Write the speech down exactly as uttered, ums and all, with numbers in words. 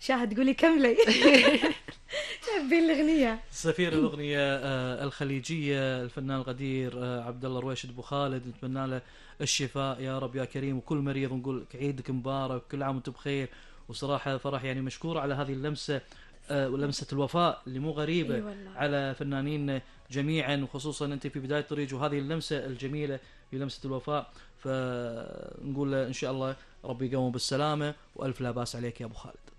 شاهد تقولي كملي. تحبين الاغنيه؟ سفير الاغنيه الخليجيه الفنان القدير عبد الله رويشد ابو خالد، نتمنى له الشفاء يا رب يا كريم، وكل مريض نقول عيدك مبارك، كل عام وانتم بخير. وصراحه فرح يعني مشكور على هذه اللمسه ولمسه الوفاء اللي مو غريبه أي على فنانين جميعا، وخصوصا انت في بدايه الطريق، وهذه اللمسه الجميله في لمسه الوفاء. فنقول له ان شاء الله ربي يقوم بالسلامه، والف لا باس عليك يا ابو خالد.